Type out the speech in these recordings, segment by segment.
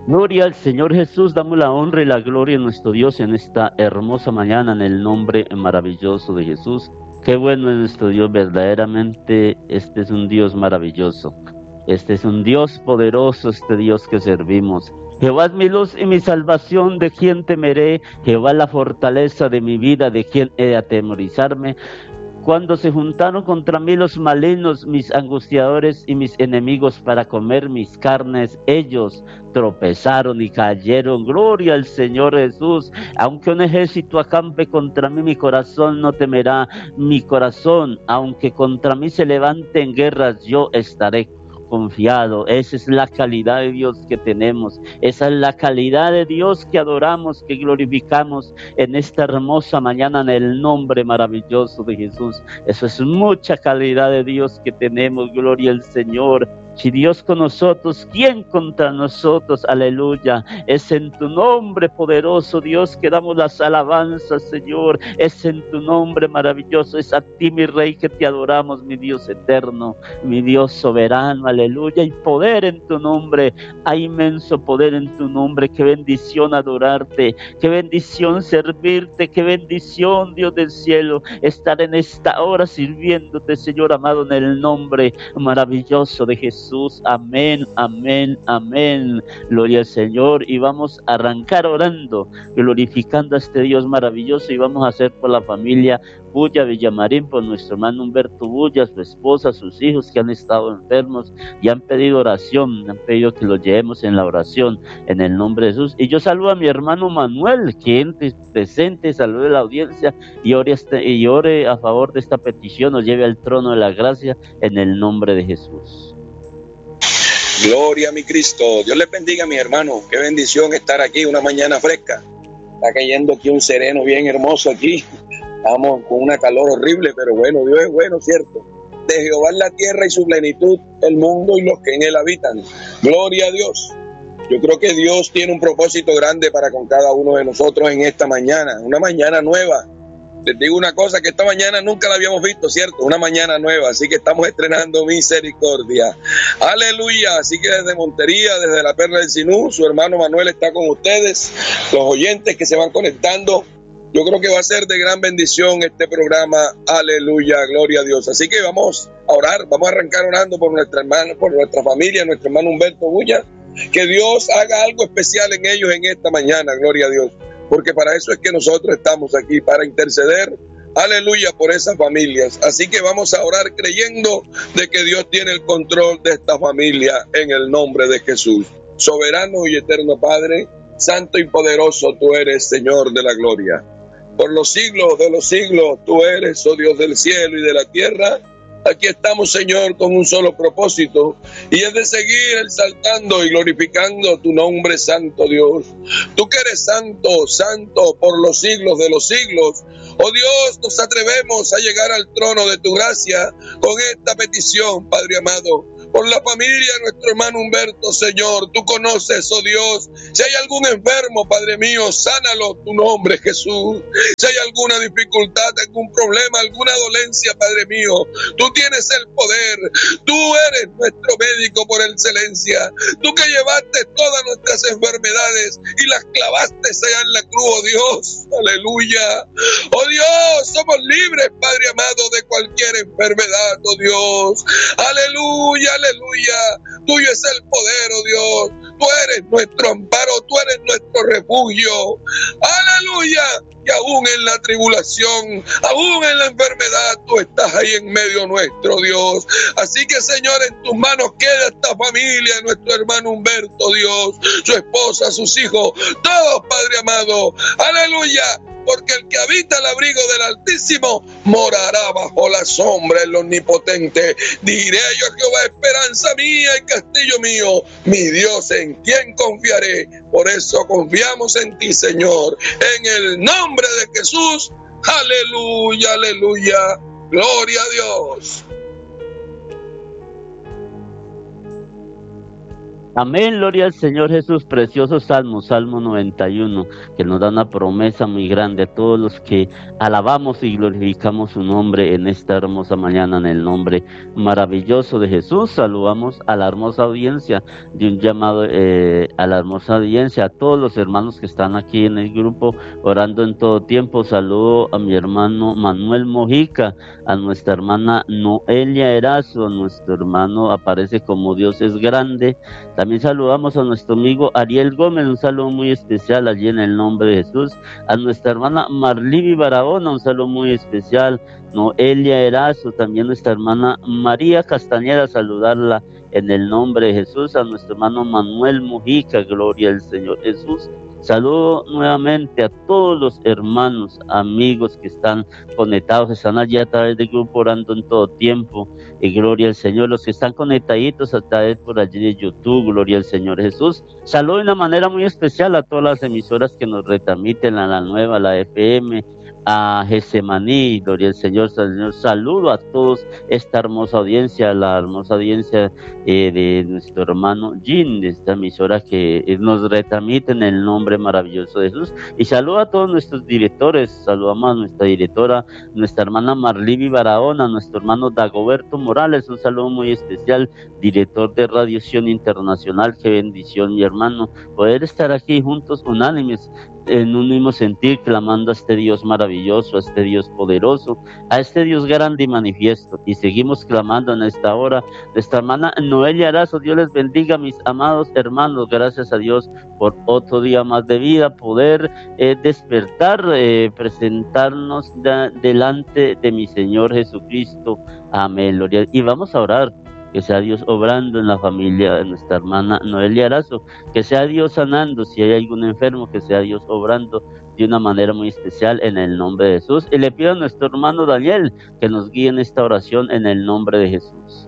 Gloria al Señor Jesús, damos la honra y la gloria a nuestro Dios en esta hermosa mañana en el nombre maravilloso de Jesús. Qué bueno es nuestro Dios, verdaderamente este es un Dios maravilloso. Este es un Dios poderoso, este Dios que servimos. Jehová es mi luz y mi salvación, ¿de quién temeré? Jehová es la fortaleza de mi vida, ¿de quién he de atemorizarme? Cuando se juntaron contra mí los malignos, mis angustiadores y mis enemigos para comer mis carnes, ellos tropezaron y cayeron. Gloria al Señor Jesús. Aunque un ejército acampe contra mí, mi corazón no temerá. Mi corazón, aunque contra mí se levanten guerras, yo estaré confiado. Esa es la calidad de Dios que tenemos, esa es la calidad de Dios que adoramos, que glorificamos en esta hermosa mañana en el nombre maravilloso de Jesús. Eso es mucha calidad de Dios que tenemos. Gloria al Señor. Si Dios con nosotros, ¿quién contra nosotros? Aleluya. Es en tu nombre poderoso, Dios, que damos las alabanzas, Señor. Es en tu nombre maravilloso. Es a ti, mi Rey, que te adoramos, mi Dios eterno, mi Dios soberano. Aleluya. Hay poder en tu nombre. Hay inmenso poder en tu nombre. Qué bendición adorarte. Qué bendición servirte. Qué bendición, Dios del cielo, estar en esta hora sirviéndote, Señor amado, en el nombre maravilloso de Jesús. Amén, amén, amén. Gloria al Señor. Y vamos a arrancar orando, glorificando a este Dios maravilloso, y vamos a hacer por la familia Bulla Villamarín, por nuestro hermano Humberto Bulla, su esposa, sus hijos que han estado enfermos y han pedido oración, han pedido que los llevemos en la oración en el nombre de Jesús. Y yo saludo a mi hermano Manuel, quien presente, salude a la audiencia y ore a favor de esta petición, nos lleve al trono de la gracia en el nombre de Jesús. Gloria a mi Cristo. Dios les bendiga, mi hermano. Qué bendición estar aquí una mañana fresca. Está cayendo aquí un sereno bien hermoso aquí. Estamos con una calor horrible, pero bueno, Dios es bueno, ¿cierto? De Jehová es la tierra y su plenitud, el mundo y los que en él habitan. Gloria a Dios. Yo creo que Dios tiene un propósito grande para con cada uno de nosotros en esta mañana. Una mañana nueva. Les digo una cosa, que esta mañana nunca la habíamos visto, ¿cierto? Una mañana nueva, así que estamos estrenando misericordia. Aleluya. Así que desde Montería, desde la Perla del Sinú, su hermano Manuel está con ustedes. Los oyentes que se van conectando, yo creo que va a ser de gran bendición este programa. Aleluya, gloria a Dios. Así que vamos a orar, vamos a arrancar orando por nuestra hermana, por nuestra familia, nuestro hermano Humberto Bulla. Que Dios haga algo especial en ellos en esta mañana, gloria a Dios. Porque para eso es que nosotros estamos aquí, para interceder, aleluya, por esas familias. Así que vamos a orar creyendo de que Dios tiene el control de esta familia en el nombre de Jesús. Soberano y eterno Padre, santo y poderoso tú eres, Señor de la gloria. Por los siglos de los siglos tú eres, oh Dios del cielo y de la tierra. Aquí estamos, Señor, con un solo propósito, y es de seguir exaltando y glorificando tu nombre, santo Dios. Tú que eres santo, santo por los siglos de los siglos. Oh Dios, nos atrevemos a llegar al trono de tu gracia con esta petición, Padre amado. Por la familia de nuestro hermano Humberto, Señor, tú conoces, oh Dios, si hay algún enfermo, Padre mío, sánalo, tu nombre, Jesús. Si hay alguna dificultad, algún problema, alguna dolencia, Padre mío, tú tienes el poder. Tú eres nuestro médico por excelencia. Tú que llevaste todas nuestras enfermedades y las clavaste allá en la cruz, oh Dios. Aleluya. Oh Dios, somos libres, Padre amado, de cualquier enfermedad, oh Dios. Aleluya, aleluya. Tuyo es el poder, oh Dios. Tú eres nuestro amparo, tú eres nuestro refugio. Aleluya. Y aún en la tribulación, aún en la enfermedad, tú estás ahí en medio nuestro, Dios. Así que, Señor, en tus manos queda esta familia, nuestro hermano Humberto, Dios, su esposa, sus hijos, todos, Padre amado. Aleluya. Porque el que habita el abrigo del Altísimo morará bajo la sombra del Omnipotente. Diré yo: Jehová, esperanza mía y castillo mío, mi Dios, en quien confiaré. Por eso confiamos en ti, Señor, en el nombre de Jesús. Aleluya, aleluya, gloria a Dios. Amén, gloria al Señor Jesús, precioso salmo, Salmo 91, que nos da una promesa muy grande a todos los que alabamos y glorificamos su nombre en esta hermosa mañana, en el nombre maravilloso de Jesús. Saludamos a la hermosa audiencia de un llamado a la hermosa audiencia, a todos los hermanos que están aquí en el grupo orando en todo tiempo. Saludo a mi hermano Manuel Mojica, a nuestra hermana Noelia Erazo, a nuestro hermano Aparece como Dios es grande. También saludamos a nuestro amigo Ariel Gómez, un saludo muy especial allí en el nombre de Jesús. A nuestra hermana Marlivi Barahona, un saludo muy especial. Noelia Erazo, también nuestra hermana María Castañeda, saludarla en el nombre de Jesús. A nuestro hermano Manuel Mujica, gloria al Señor Jesús. Saludo nuevamente a todos los hermanos, amigos que están conectados, que están allí a través del grupo orando en todo tiempo, y gloria al Señor, los que están conectaditos a través por allí de YouTube, gloria al Señor Jesús. Saludo de una manera muy especial a todas las emisoras que nos retransmiten, a la nueva, a la FM, a Getsemaní, gloria al Señor. Saludo a todos esta hermosa audiencia, la hermosa audiencia de nuestro hermano Jim, de esta emisora que nos retransmite en el nombre maravilloso de Jesús. Y saludo a todos nuestros directores, saludamos a nuestra directora, nuestra hermana Marlivi Barahona, a nuestro hermano Dagoberto Morales, un saludo muy especial, director de Radiación Internacional. Qué bendición, mi hermano, poder estar aquí juntos, unánimes, en un mismo sentir, clamando a este Dios maravilloso, a este Dios poderoso, a este Dios grande y manifiesto. Y seguimos clamando en esta hora. Nuestra hermana Noelia Arazo, Dios les bendiga, mis amados hermanos. Gracias a Dios por otro día más de vida, poder despertar, presentarnos delante de mi Señor Jesucristo. Amén, gloria. Y vamos a orar. Que sea Dios obrando en la familia de nuestra hermana Noelia Arazo, que sea Dios sanando, si hay algún enfermo, que sea Dios obrando de una manera muy especial en el nombre de Jesús. Y le pido a nuestro hermano Daniel que nos guíe en esta oración en el nombre de Jesús.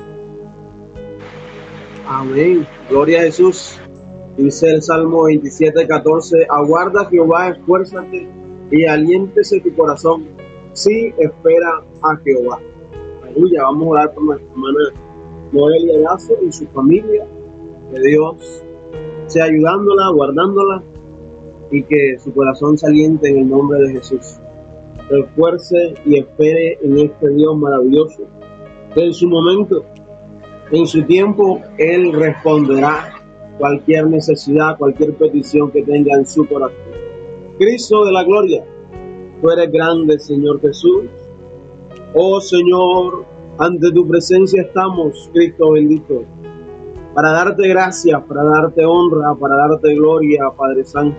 Amén, gloria a Jesús. Dice el Salmo 27:14, aguarda Jehová, esfuérzate y aliéntese tu corazón, sí, espera a Jehová. Aleluya, vamos a orar por nuestra hermana Noelia Erazo y su familia, que Dios sea ayudándola, guardándola, y que su corazón se aliente en el nombre de Jesús. Refuerce y espere en este Dios maravilloso, que en su momento, en su tiempo, Él responderá cualquier necesidad, cualquier petición que tenga en su corazón. Cristo de la gloria, tú eres grande, Señor Jesús. Oh Señor, ante tu presencia estamos, Cristo bendito, para darte gracias, para darte honra, para darte gloria, Padre Santo.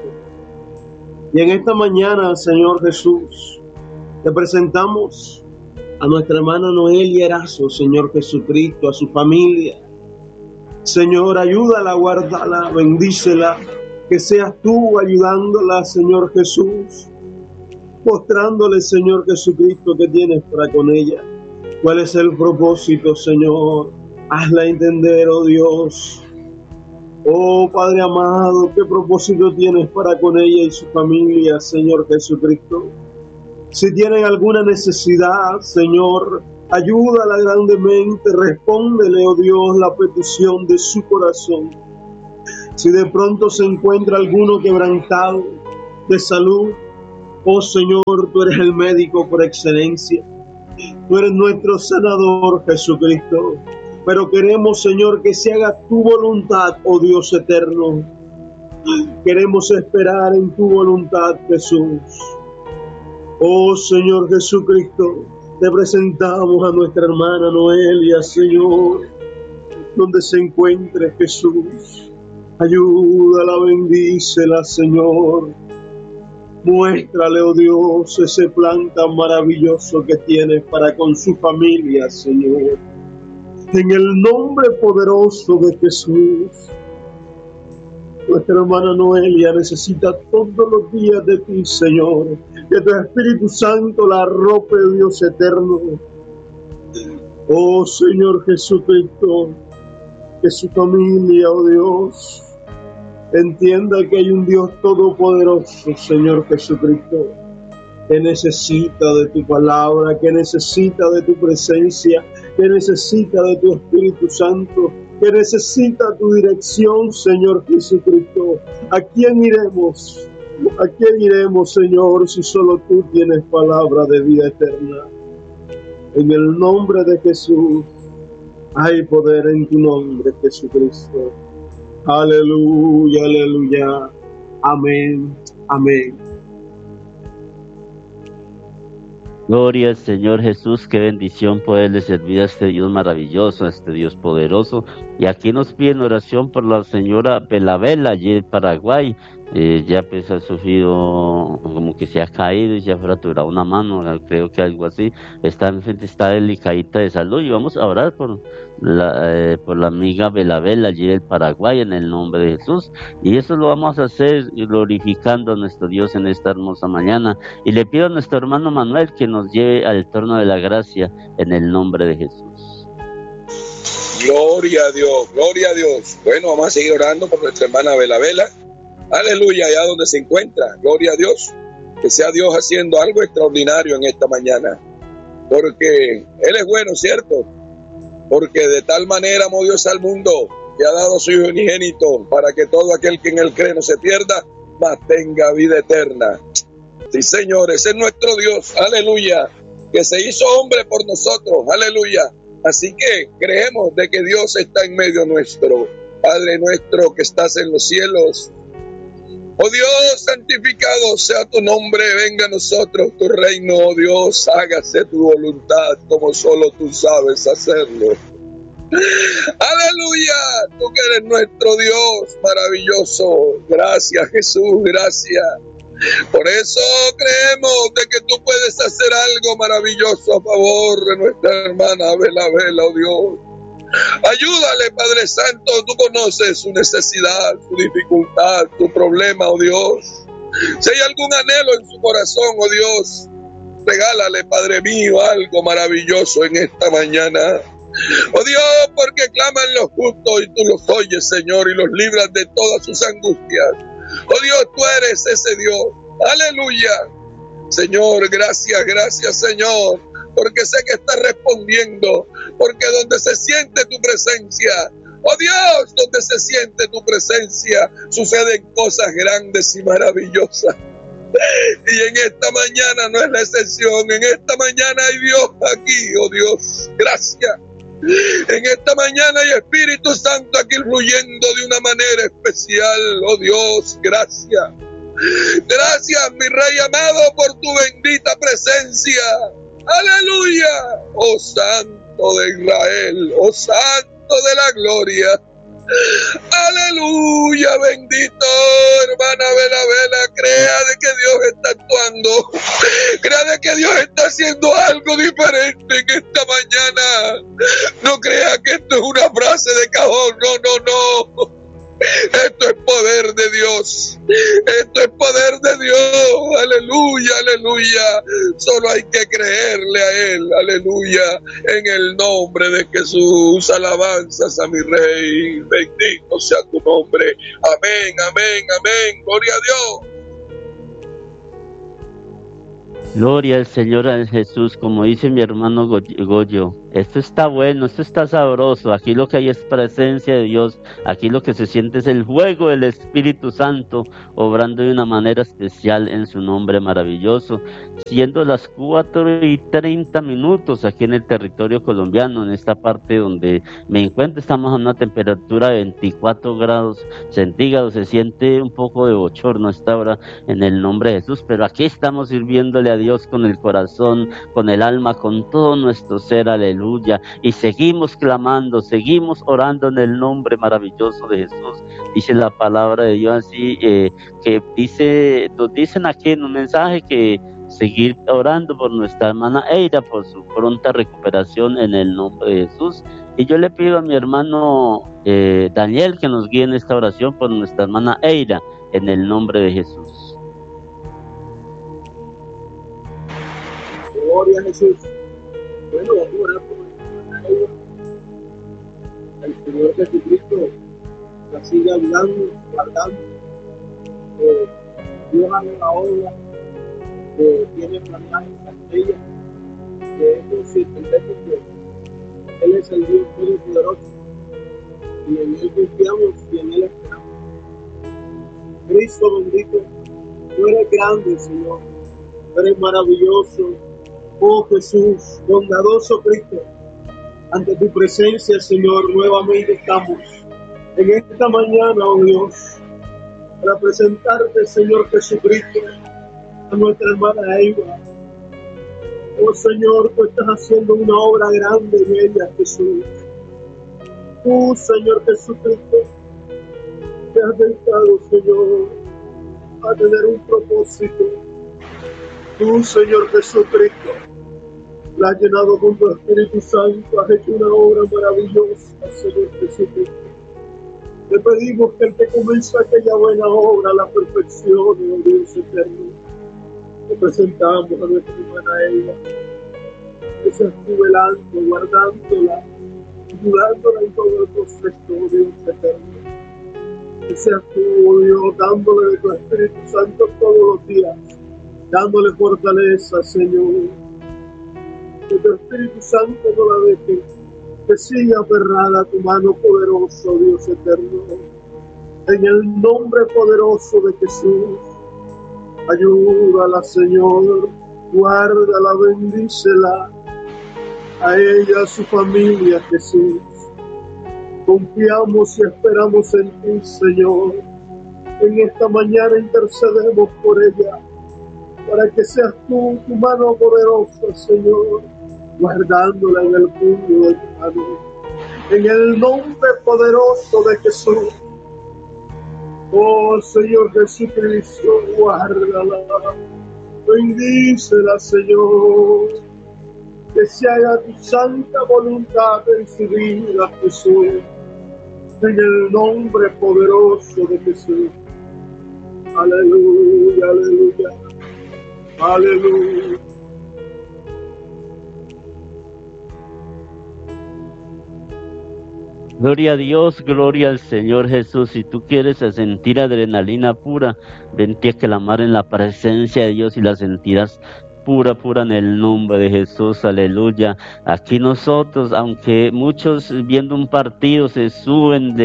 Y en esta mañana, Señor Jesús, te presentamos a nuestra hermana Noelia Erazo, Señor Jesucristo, a su familia. Señor, ayúdala, guárdala, bendícela, que seas tú ayudándola, Señor Jesús, mostrándole, Señor Jesucristo, que tienes para con ella. ¿Cuál es el propósito, Señor? Hazla entender, oh Dios. Oh Padre amado, ¿qué propósito tienes para con ella y su familia, Señor Jesucristo? Si tienen alguna necesidad, Señor, ayúdala grandemente, respóndele, oh Dios, la petición de su corazón. Si de pronto se encuentra alguno quebrantado de salud, oh Señor, tú eres el médico por excelencia. Tú eres nuestro sanador, Jesucristo. Pero queremos, Señor, que se haga tu voluntad, oh Dios eterno. Queremos esperar en tu voluntad, Jesús. Oh Señor Jesucristo, te presentamos a nuestra hermana Noelia, Señor, donde se encuentre, Jesús. Ayúdala, bendícela, Señor. Muéstrale, oh Dios, ese plan tan maravilloso que tienes para con su familia, Señor. En el nombre poderoso de Jesús. Nuestra hermana Noelia necesita todos los días de ti, Señor. Que tu Espíritu Santo la arrope, Dios eterno. Oh Señor Jesucristo, que su familia, oh Dios, entienda que hay un Dios todopoderoso, Señor Jesucristo, que necesita de tu palabra, que necesita de tu presencia, que necesita de tu Espíritu Santo que necesita tu dirección, Señor Jesucristo. ¿A quién iremos? ¿A quién iremos, Señor, si solo tú tienes palabra de vida eterna? En el nombre de Jesús, hay poder en tu nombre, Jesucristo. Aleluya, aleluya. Amén, amén. Gloria al Señor Jesús, qué bendición poderle servir a este Dios maravilloso, a este Dios poderoso. Y aquí nos piden oración por la señora Belavela, allí en Paraguay. Ya pues ha sufrido, como que se ha caído y se ha fracturado una mano, creo que algo así. Está delicadita de salud y vamos a orar por la amiga Belavela, allí del Paraguay, en el nombre de Jesús. Y eso lo vamos a hacer glorificando a nuestro Dios en esta hermosa mañana. Y le pido a nuestro hermano Manuel que nos lleve al trono de la gracia en el nombre de Jesús. Gloria a Dios, gloria a Dios. Bueno, vamos a seguir orando por nuestra hermana Belavela. Aleluya, allá donde se encuentra. Gloria a Dios. Que sea Dios haciendo algo extraordinario en esta mañana. Porque Él es bueno, ¿cierto? Porque de tal manera amó Dios al mundo que ha dado a su Hijo unigénito para que todo aquel que en Él cree no se pierda, mas tenga vida eterna. Sí, Señor, ese es nuestro Dios. Aleluya. Que se hizo hombre por nosotros. Aleluya. Así que creemos de que Dios está en medio nuestro. Padre nuestro que estás en los cielos. Oh Dios, santificado sea tu nombre, venga a nosotros tu reino, oh Dios, hágase tu voluntad como solo tú sabes hacerlo. Aleluya, tú que eres nuestro Dios maravilloso. Gracias Jesús, gracias. Por eso creemos de que tú puedes hacer algo maravilloso a favor de nuestra hermana Belavela, oh Dios. Ayúdale, Padre Santo, tú conoces su necesidad, su dificultad, su problema, oh Dios. Si hay algún anhelo en su corazón, oh Dios, regálale, Padre mío, algo maravilloso en esta mañana. Oh Dios, porque claman los justos y tú los oyes, Señor, y los libras de todas sus angustias. Oh Dios, tú eres ese Dios. Aleluya. Señor, gracias, gracias, Señor, porque sé que estás respondiendo, porque donde se siente tu presencia, oh Dios, donde se siente tu presencia, suceden cosas grandes y maravillosas. Y en esta mañana no es la excepción, en esta mañana hay Dios aquí, oh Dios, gracias. En esta mañana hay Espíritu Santo aquí fluyendo de una manera especial, oh Dios, gracias. Gracias, mi Rey amado, por tu bendita presencia. Aleluya, oh Santo de Israel, oh Santo de la gloria. Aleluya, bendito hermana Belavela, crea de que Dios está actuando, crea de que Dios está haciendo algo diferente en esta mañana. No crea que esto es una frase de cajón, no. Esto es poder de Dios. Esto es poder de Dios. Aleluya, aleluya. Solo hay que creerle a Él. Aleluya. En el nombre de Jesús. Alabanzas a mi Rey. Bendito sea tu nombre. Amén, amén, amén. Gloria a Dios. Gloria al Señor, a Jesús, como dice mi hermano Goyo. Esto está bueno, esto está sabroso. Aquí lo que hay es presencia de Dios. Aquí lo que se siente es el fuego del Espíritu Santo obrando de una manera especial en su nombre maravilloso. Siendo las 4:30 aquí en el territorio colombiano, en esta parte donde me encuentro, estamos a una temperatura de 24 grados centígrados. Se siente un poco de bochorno a esta hora en el nombre de Jesús, pero aquí estamos sirviéndole a Dios con el corazón, con el alma, con todo nuestro ser, aleluya. Y seguimos clamando, seguimos orando en el nombre maravilloso de Jesús. Dice la palabra de Dios así, que nos dicen aquí en un mensaje que seguir orando por nuestra hermana Eira, por su pronta recuperación en el nombre de Jesús. Y yo le pido a mi hermano Daniel que nos guíe en esta oración por nuestra hermana Eira, en el nombre de Jesús. Gloria a Jesús. Bueno, vamos a orar por Eira. El Señor Jesucristo la sigue ayudando, guardando. Dios haga la obra que tiene planeada en ella. Que ellos entendemos que Él es el Dios todopoderoso, y en Él confiamos y en Él esperamos. Cristo bendito, tú eres grande, Señor, tú eres maravilloso, oh Jesús, bondadoso Cristo. Ante tu presencia, Señor, nuevamente estamos en esta mañana, oh Dios, para presentarte, Señor Jesucristo, a nuestra hermana Eva. Oh Señor, tú estás haciendo una obra grande en ella, Jesús. Tú, Señor Jesucristo, te has dedicado, Señor, a tener un propósito. Tú, Señor Jesucristo, la has llenado con tu Espíritu Santo, has hecho una obra maravillosa, Señor Jesucristo. Te pedimos que el que comenzó aquella buena obra la perfeccione, oh Dios eterno. Te presentamos a nuestra hermana Eva, que seas tú velando, guardándola, ayudándola en todo el proceso, oh Dios eterno. Que seas tú, oh Dios, dándole de tu Espíritu Santo todos los días, dándole fortaleza, Señor. Que tu Espíritu Santo no la deje, que siga aferrada a tu mano poderosa, oh Dios eterno. En el nombre poderoso de Jesús, ayúdala, Señor, guárdala, bendícela, a ella, a su familia, Jesús. Confiamos y esperamos en ti, Señor. En esta mañana intercedemos por ella, para que seas tú, tu mano poderosa, Señor, guardándola en el puño de tu mano. En el nombre poderoso de Jesús. Oh Señor Jesucristo, guárdala, bendícela, Señor, que se haga tu santa voluntad en su vida, Jesús, en el nombre poderoso de Jesús. Aleluya, aleluya, aleluya. Gloria a Dios, gloria al Señor Jesús. Si tú quieres sentir adrenalina pura, vente a clamar en la presencia de Dios y la sentirás pura, pura en el nombre de Jesús, aleluya. Aquí nosotros, aunque muchos viendo un partido se suben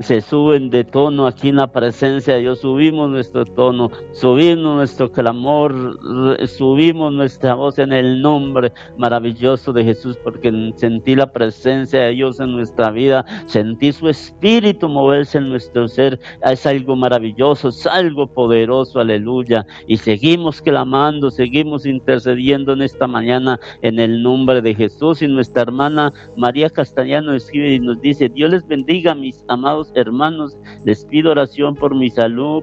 de tono, aquí en la presencia de Dios subimos nuestro tono, subimos nuestro clamor, subimos nuestra voz en el nombre maravilloso de Jesús, porque sentí la presencia de Dios en nuestra vida, sentí su espíritu moverse en nuestro ser, es algo maravilloso, es algo poderoso, aleluya. Y seguimos clamando, seguimos intercediendo en esta mañana en el nombre de Jesús. Y nuestra hermana María Castellano escribe y nos dice: Dios les bendiga, mis amados hermanos, les pido oración por mi salud,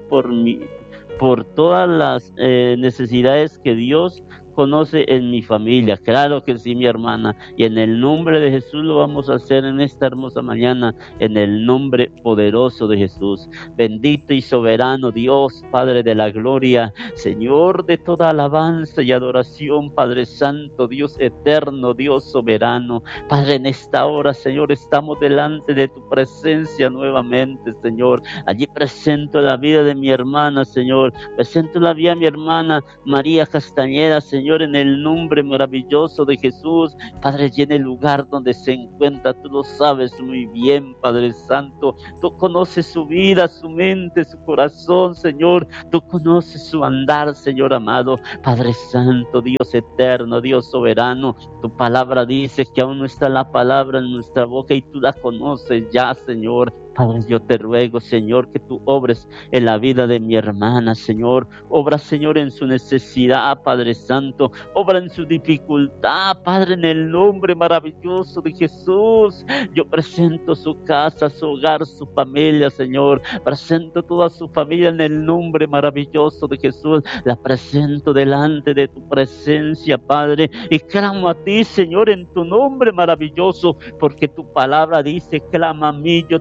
por todas las necesidades que Dios conoce en mi familia. Claro que sí, mi hermana, y en el nombre de Jesús lo vamos a hacer en esta hermosa mañana, en el nombre poderoso de Jesús. Bendito y soberano Dios, Padre de la gloria, Señor de toda alabanza y adoración, Padre Santo, Dios eterno, Dios soberano. Padre, en esta hora, Señor, estamos delante de tu presencia nuevamente, Señor. Allí presento la vida de mi hermana, Señor, presento la vida de mi hermana María Castañeda, Señor, en el nombre maravilloso de Jesús. Padre, llena el lugar donde se encuentra, tú lo sabes muy bien, Padre Santo. Tú conoces su vida, su mente, su corazón, Señor. Tú conoces su andar, Señor amado. Padre Santo, Dios eterno, Dios soberano, tu palabra dice que aún no está la palabra en nuestra boca y tú la conoces ya, Señor. Padre, yo te ruego, Señor, que tú obres en la vida de mi hermana, Señor. Obra, Señor, en su necesidad, Padre Santo. Obra en su dificultad, Padre, en el nombre maravilloso de Jesús. Yo presento su casa, su hogar, su familia, Señor. Presento toda su familia en el nombre maravilloso de Jesús. La presento delante de tu presencia, Padre. Y clamo a ti, Señor, en tu nombre maravilloso, porque tu palabra dice: clama a mí, yo te responderé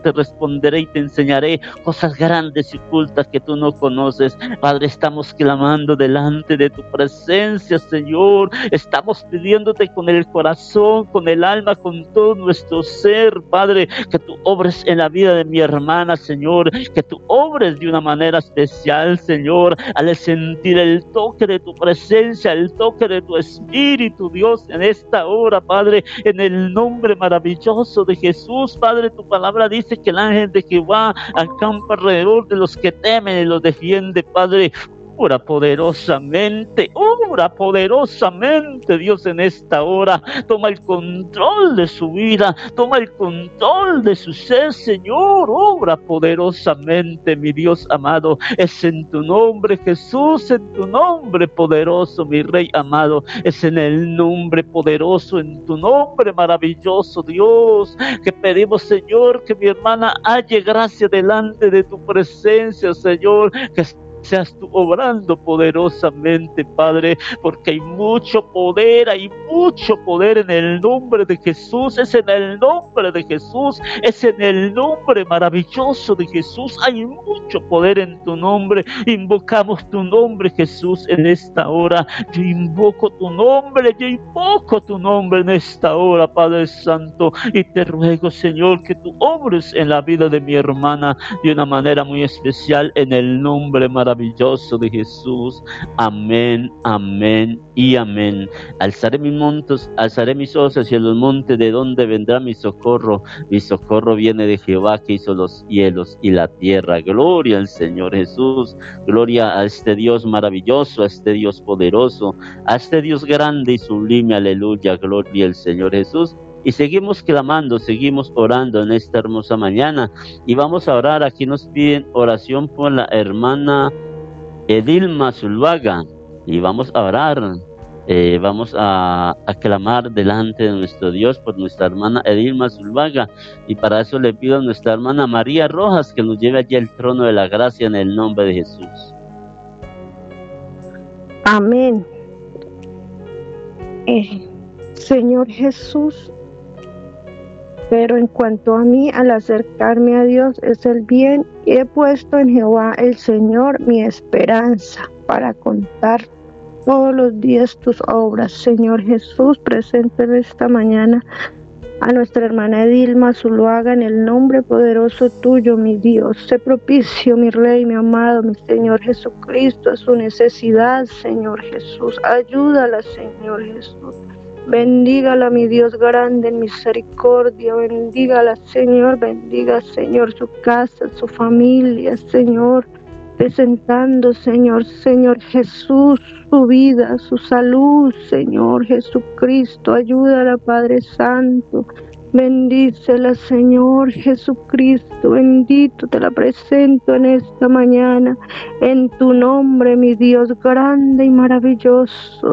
responderé y te enseñaré cosas grandes y ocultas que tú no conoces. Padre, estamos clamando delante de tu presencia, Señor. Estamos pidiéndote con el corazón, con el alma, con todo nuestro ser, Padre, que tú obres en la vida de mi hermana, Señor, que tú obres de una manera especial, Señor, al sentir el toque de tu presencia, el toque de tu Espíritu, Dios, en esta hora, Padre, en el nombre maravilloso de Jesús. Padre, tu palabra dice que el ángel de Jehová acampa alrededor de los que temen y los defiende, Padre. Obra poderosamente, Dios, en esta hora. Toma el control de su vida, toma el control de su ser, Señor. Obra poderosamente, mi Dios amado. Es en tu nombre, Jesús, en tu nombre poderoso, mi Rey amado. Es en el nombre poderoso, en tu nombre maravilloso, Dios, que pedimos, Señor, que mi hermana halle gracia delante de tu presencia, Señor, que seas tú obrando poderosamente, Padre, porque hay mucho poder en el nombre de Jesús. Es en el nombre de Jesús, es en el nombre maravilloso de Jesús. Hay mucho poder en tu nombre. Invocamos tu nombre, Jesús, en esta hora. Yo invoco tu nombre en esta hora, Padre Santo, y te ruego, Señor, que tú obres en la vida de mi hermana de una manera muy especial, en el nombre maravilloso de Jesús. Amén, amén y amén. Alzaré mis ojos hacia los montes, de donde vendrá mi socorro. Mi socorro viene de Jehová, que hizo los cielos y la tierra. Gloria al Señor Jesús, gloria a este Dios maravilloso, a este Dios poderoso, a este Dios grande y sublime. Aleluya, gloria al Señor Jesús. Y seguimos clamando, seguimos orando en esta hermosa mañana. Y vamos a orar. Aquí nos piden oración por la hermana Edilma Zuluaga. Y vamos a orar. Vamos a clamar delante de nuestro Dios por nuestra hermana Edilma Zuluaga. Y para eso le pido a nuestra hermana María Rojas que nos lleve allí al trono de la gracia, en el nombre de Jesús. Amén. Señor Jesús, pero en cuanto a mí, al acercarme a Dios es el bien, y he puesto en Jehová el Señor mi esperanza, para contar todos los días tus obras. Señor Jesús, presente en esta mañana a nuestra hermana Edilma Zuluaga, en el nombre poderoso tuyo, mi Dios. Sé propicio, mi Rey, mi amado, mi Señor Jesucristo, a su necesidad, Señor Jesús. Ayúdala, Señor Jesús. Bendígala, mi Dios grande en misericordia. Bendígala, Señor. Bendiga, Señor, su casa, su familia, Señor. Presentando, Señor Jesús, su vida, su salud, Señor Jesucristo. Ayúdala, Padre Santo. Bendícela, Señor Jesucristo. Bendito te la presento en esta mañana. En tu nombre, mi Dios grande y maravilloso.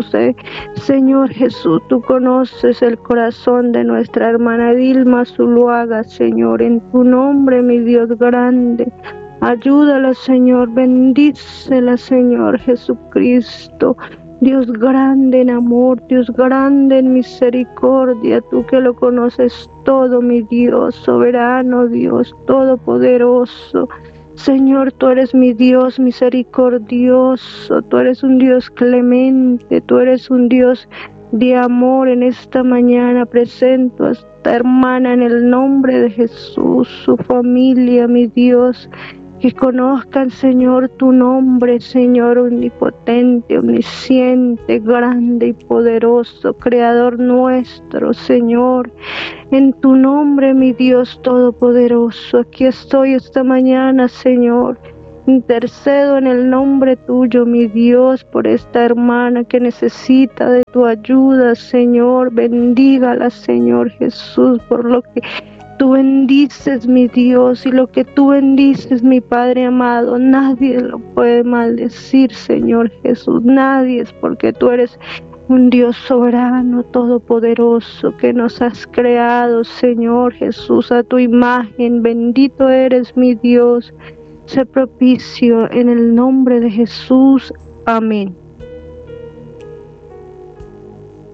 Señor Jesús, tú conoces el corazón de nuestra hermana Edilma Zuluaga, Señor. En tu nombre, mi Dios grande. Ayúdala, Señor. Bendícela, Señor Jesucristo. Dios grande en amor, Dios grande en misericordia, tú que lo conoces todo, mi Dios, soberano Dios, todopoderoso. Señor, tú eres mi Dios misericordioso, tú eres un Dios clemente, tú eres un Dios de amor. En esta mañana presento a esta hermana en el nombre de Jesús, su familia, mi Dios. Que conozcan, Señor, tu nombre, Señor omnipotente, omnisciente, grande y poderoso, Creador nuestro, Señor. En tu nombre, mi Dios todopoderoso, aquí estoy esta mañana, Señor. Intercedo en el nombre tuyo, mi Dios, por esta hermana que necesita de tu ayuda, Señor. Bendígala, Señor Jesús, por lo que tú bendices, mi Dios, y lo que tú bendices, mi Padre amado, nadie lo puede maldecir, Señor Jesús. Nadie, es porque tú eres un Dios soberano, todopoderoso, que nos has creado, Señor Jesús, a tu imagen. Bendito eres, mi Dios. Sé propicio en el nombre de Jesús. Amén.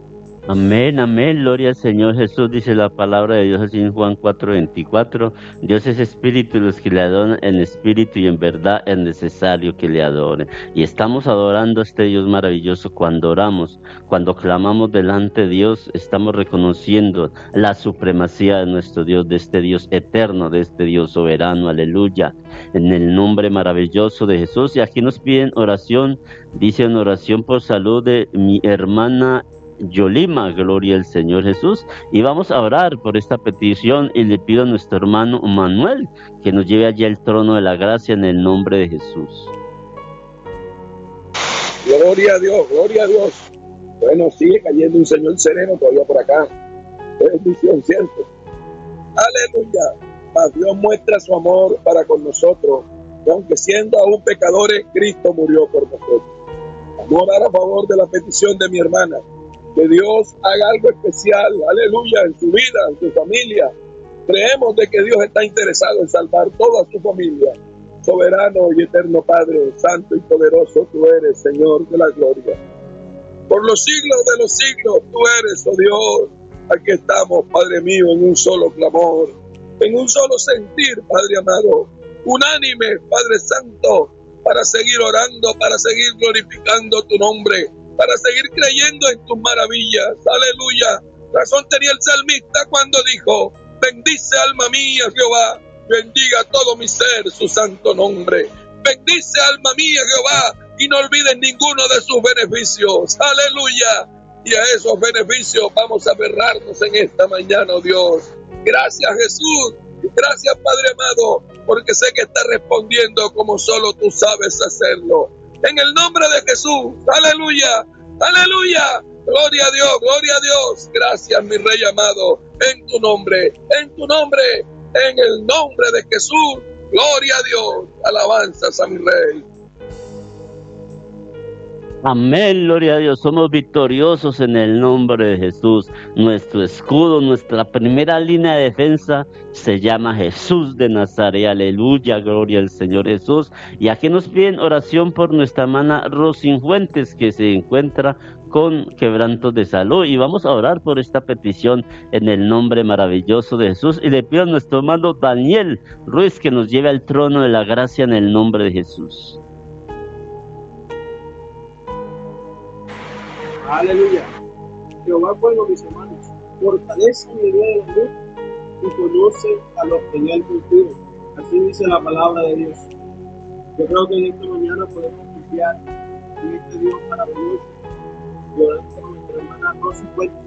Amén, amén, gloria al Señor Jesús, dice la palabra de Dios así en Juan 4:24. Dios es espíritu y los que le adoran en espíritu y en verdad es necesario que le adoren. Y estamos adorando a este Dios maravilloso cuando oramos, cuando clamamos delante de Dios, estamos reconociendo la supremacía de nuestro Dios, de este Dios eterno, de este Dios soberano, aleluya, en el nombre maravilloso de Jesús. Y aquí nos piden oración, dicen oración por salud de mi hermana Yolima, gloria al Señor Jesús, y vamos a orar por esta petición y le pido a nuestro hermano Manuel que nos lleve allí al trono de la gracia en el nombre de Jesús. Gloria a Dios, gloria a Dios. Bueno, sigue cayendo un Señor sereno todavía por acá. Bendición, ¿cierto? Aleluya. Mas Dios muestra su amor para con nosotros, que aunque siendo aún pecadores, Cristo murió por nosotros. Vamos a orar a favor de la petición de mi hermana. Que Dios haga algo especial, aleluya, en su vida, en su familia. Creemos de que Dios está interesado en salvar toda su familia. Soberano y eterno Padre, santo y poderoso, tú eres, Señor de la gloria. Por los siglos de los siglos, tú eres, oh Dios. Aquí estamos, Padre mío, en un solo clamor, en un solo sentir, Padre amado, unánime, Padre Santo, para seguir orando, para seguir glorificando tu nombre, para seguir creyendo en tus maravillas. Aleluya. Razón tenía el salmista cuando dijo: bendice alma mía Jehová, bendiga todo mi ser su santo nombre. Bendice alma mía Jehová y no olvides ninguno de sus beneficios. Aleluya. Y a esos beneficios vamos a aferrarnos en esta mañana, oh Dios. Gracias, Jesús. Gracias, Padre amado, porque sé que está respondiendo como solo tú sabes hacerlo. En el nombre de Jesús, aleluya, aleluya, gloria a Dios, gloria a Dios. Gracias, mi Rey amado, en tu nombre, en el nombre de Jesús, gloria a Dios, alabanzas a mi Rey. Amén, gloria a Dios, somos victoriosos en el nombre de Jesús. Nuestro escudo, nuestra primera línea de defensa se llama Jesús de Nazaret, aleluya, gloria al Señor Jesús. Y aquí nos piden oración por nuestra hermana Rosy Fuentes, que se encuentra con quebrantos de salud, y vamos a orar por esta petición en el nombre maravilloso de Jesús. Y le pido a nuestro hermano Daniel Ruiz que nos lleve al trono de la gracia en el nombre de Jesús. Aleluya. Jehová es bueno, mis hermanos. Fortalece mi día de la luz y conoce a los que en él confían. Así dice la palabra de Dios. Yo creo que en esta mañana podemos confiar en este Dios maravilloso. Y orando por nuestra hermana Rosy Fuentes.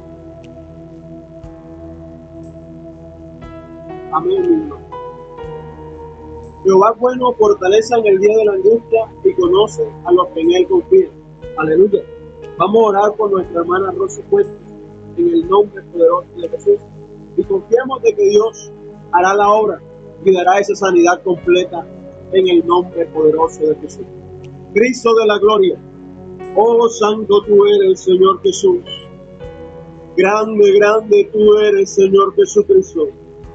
Amén, mi hermano. Jehová es bueno, fortaleza en el día de la angustia y conoce a los que en él confían. Aleluya. Vamos a orar por nuestra hermana Rosy Fuentes en el nombre poderoso de Jesús y confiamos de que Dios hará la obra y dará esa sanidad completa en el nombre poderoso de Jesús. Cristo de la gloria, oh santo tú eres, Señor Jesús. Grande, grande tú eres, Señor Jesucristo.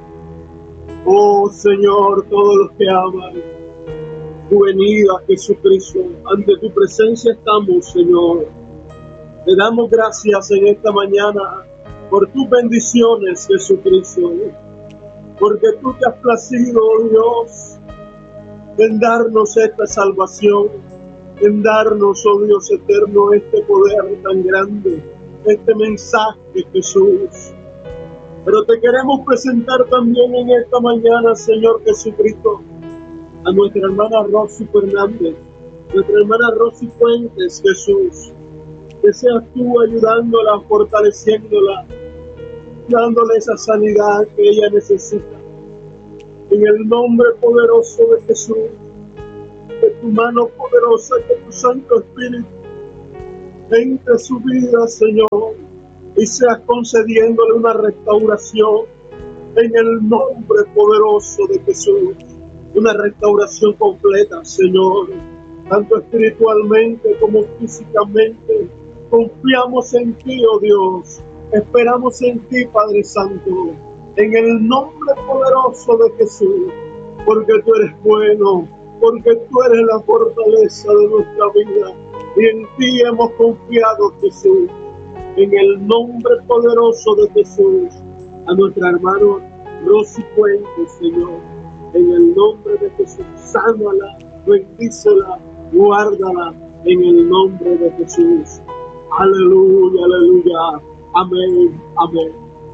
Oh Señor, todos los que aman tu venida, Jesucristo, ante tu presencia estamos, Señor. Te damos gracias en esta mañana por tus bendiciones, Jesucristo, porque tú te has placido, oh Dios, en darnos esta salvación, en darnos, oh Dios eterno, este poder tan grande, este mensaje, Jesús. Pero te queremos presentar también en esta mañana, Señor Jesucristo, a nuestra hermana Rosy Fernández, nuestra hermana Rosy Fuentes, Jesús. Que seas tú ayudándola, fortaleciéndola, dándole esa sanidad que ella necesita. En el nombre poderoso de Jesús, que tu mano poderosa, que tu Santo Espíritu entre su vida, Señor, y seas concediéndole una restauración en el nombre poderoso de Jesús. Una restauración completa, Señor, tanto espiritualmente como físicamente. Confiamos en ti, oh Dios. Esperamos en ti, Padre Santo. En el nombre poderoso de Jesús. Porque tú eres bueno. Porque tú eres la fortaleza de nuestra vida. Y en ti hemos confiado, Jesús. en el nombre poderoso de Jesús. A nuestra hermana Rosy Fuentes, Señor, en el nombre de Jesús, sánala, bendícela, guárdala, en el nombre de Jesús. Aleluya, aleluya, amén, amén.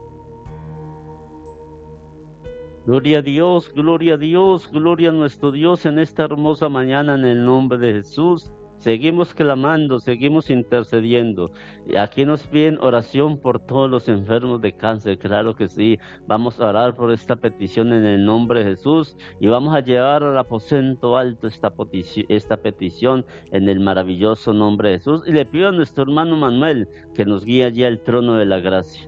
Gloria a Dios, gloria a Dios, gloria a nuestro Dios en esta hermosa mañana en el nombre de Jesús. Seguimos clamando, seguimos intercediendo. Y aquí nos piden oración por todos los enfermos de cáncer. Claro que sí, vamos a orar por esta petición en el nombre de Jesús y vamos a llevar al aposento alto esta petición en el maravilloso nombre de Jesús. Y le pido a nuestro hermano Manuel que nos guíe allí al trono de la gracia.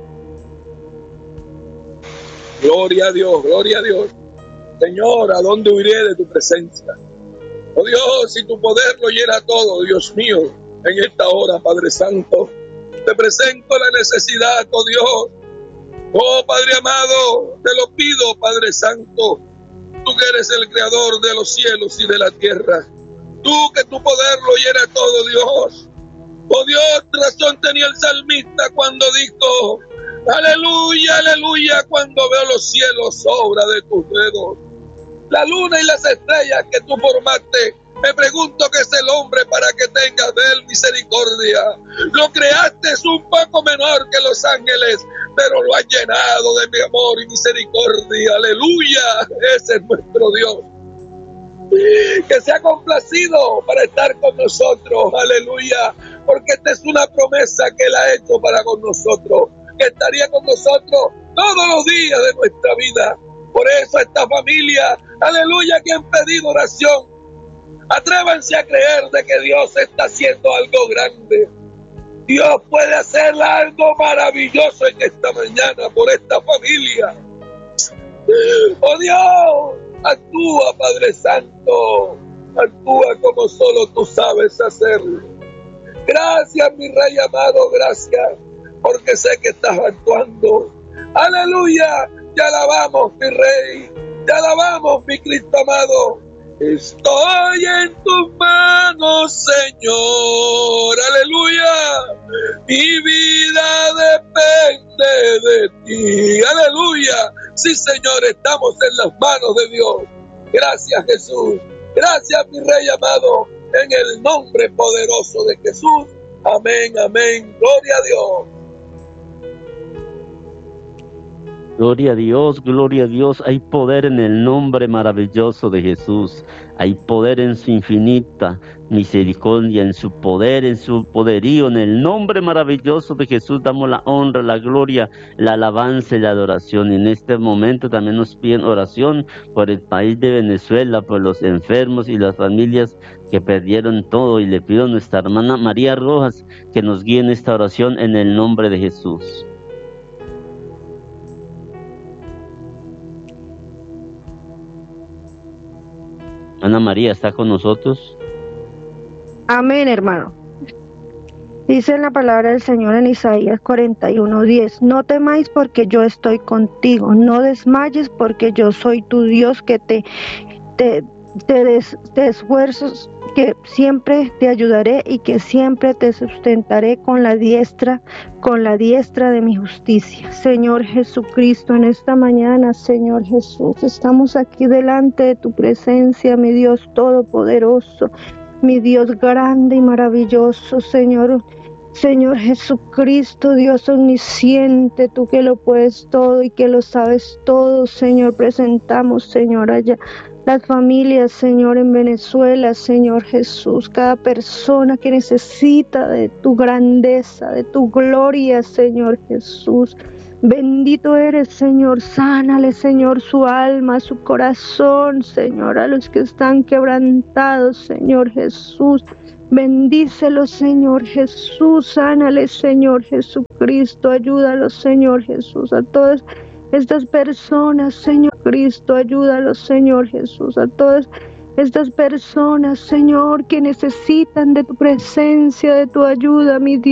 Gloria a Dios, gloria a Dios. Señor, ¿a dónde huiré de tu presencia? Oh Dios, si tu poder lo llena todo, Dios mío, en esta hora, Padre Santo, te presento la necesidad, oh Dios. Oh Padre amado, te lo pido, Padre Santo, tú que eres el creador de los cielos y de la tierra, tú que tu poder lo llena todo, Dios. Oh Dios, razón tenía el salmista cuando dijo, aleluya, aleluya, cuando veo los cielos, obra de tus dedos. La luna y las estrellas que tú formaste, me pregunto qué es el hombre para que tengas de él misericordia. Lo creaste es un poco menor que los ángeles, pero lo has llenado de mi amor y misericordia. Aleluya, ese es nuestro Dios. Que se ha complacido para estar con nosotros, aleluya, porque esta es una promesa que él ha hecho para con nosotros, que estaría con nosotros todos los días de nuestra vida. Por eso esta familia, aleluya, que han pedido oración, atrévanse a creer de que Dios está haciendo algo grande. Dios puede hacer algo maravilloso en esta mañana por esta familia. Oh Dios, actúa, Padre Santo, actúa como solo tú sabes hacerlo. Gracias, mi Rey amado, gracias, porque sé que estás actuando. Aleluya, te alabamos, mi Rey, te alabamos, mi Cristo amado. Estoy en tus manos, Señor, aleluya. Mi vida depende de ti, aleluya. Sí, Señor, estamos en las manos de Dios. Gracias, Jesús. Gracias, mi Rey amado, en el nombre poderoso de Jesús. Amén, amén. Gloria a Dios. Gloria a Dios, gloria a Dios. Hay poder en el nombre maravilloso de Jesús. Hay poder en su infinita misericordia, en su poder, en su poderío. En el nombre maravilloso de Jesús damos la honra, la gloria, la alabanza y la adoración. Y en este momento también nos piden oración por el país de Venezuela, por los enfermos y las familias que perdieron todo. Y le pido a nuestra hermana María Rojas que nos guíe en esta oración en el nombre de Jesús. Ana María, ¿está con nosotros? Amén, hermano. Dice en la palabra del Señor en Isaías 41:10, no temáis porque yo estoy contigo, no desmayes porque yo soy tu Dios que te esfuerzos, que siempre te ayudaré y que siempre te sustentaré con la diestra de mi justicia. Señor Jesucristo, en esta mañana, Señor Jesús, estamos aquí delante de tu presencia, mi Dios todopoderoso, mi Dios grande y maravilloso, Señor Jesucristo, Dios omnisciente, tú que lo puedes todo y que lo sabes todo, Señor, presentamos, Señor, allá las familias, Señor, en Venezuela, Señor Jesús, cada persona que necesita de tu grandeza, de tu gloria, Señor Jesús. Bendito eres, Señor, sánale, Señor, su alma, su corazón, Señor, a los que están quebrantados, Señor Jesús. Bendícelos, Señor Jesús, sánale, Señor Jesucristo, ayúdalos, Señor Jesús, a todas estas personas, Señor Cristo, ayúdalos, Señor Jesús, a todas estas personas, Señor, que necesitan de tu presencia, de tu ayuda, mi Dios.